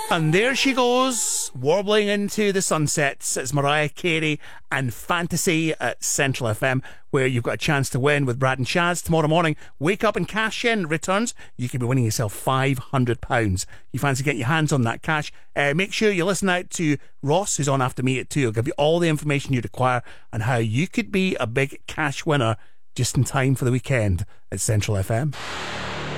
And there she goes, warbling into the sunsets. It's Mariah Carey and Fantasy at Central FM, where you've got a chance to win with Brad and Shaz tomorrow morning. Wake up and cash in returns. You could be winning yourself £500. You fancy getting your hands on that cash? Make sure you listen out to Ross, who's on after me at 2. He'll give you all the information you require and how you could be a big cash winner just in time for the weekend at Central FM.